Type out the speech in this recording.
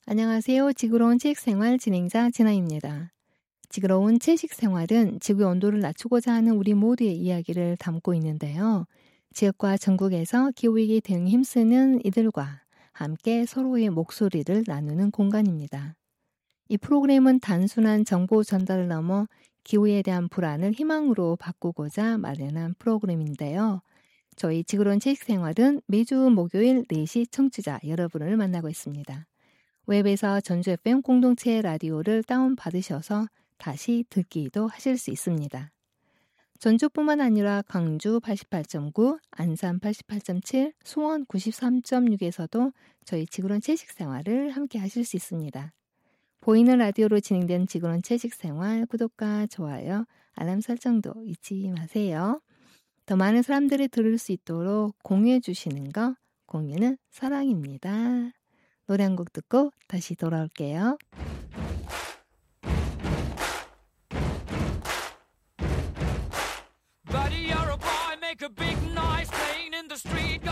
안녕하세요. 지구로운 채식생활 진행자 진아입니다. 지구로운 채식생활은 지구의 온도를 낮추고자 하는 우리 모두의 이야기를 담고 있는데요. 지역과 전국에서 기후위기 대응에 힘쓰는 이들과 함께 서로의 목소리를 나누는 공간입니다. 이 프로그램은 단순한 정보 전달을 넘어 기후에 대한 불안을 희망으로 바꾸고자 마련한 프로그램인데요. 저희 지구로운 채식생활은 매주 목요일 4시 청취자 여러분을 만나고 있습니다. 웹에서 전주 FM 공동체 라디오를 다운받으셔서 다시 듣기도 하실 수 있습니다. 전주뿐만 아니라 광주 88.9, 안산 88.7, 수원 93.6에서도 저희 지구론 채식생활을 함께 하실 수 있습니다. 보이는 라디오로 진행된 지구론 채식생활 구독과 좋아요, 알람 설정도 잊지 마세요. 더 많은 사람들이 들을 수 있도록 공유해 주시는 거, 공유는 사랑입니다. 노래 한 곡 듣고 다시 돌아올게요. Buddy, you're a boy, make a big noise playing in the street.